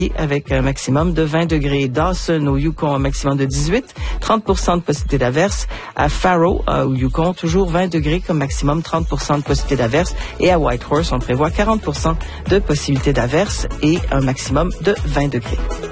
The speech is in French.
avec un maximum de 20 degrés. Dawson au Yukon, un maximum de 18, 30% de possibilité d'averse. À Faro au Yukon, toujours 20 degrés comme maximum, 30% de possibilité d'averse. Et à Whitehorse, on prévoit 40% de possibilité d'averse et un maximum de 20 degrés.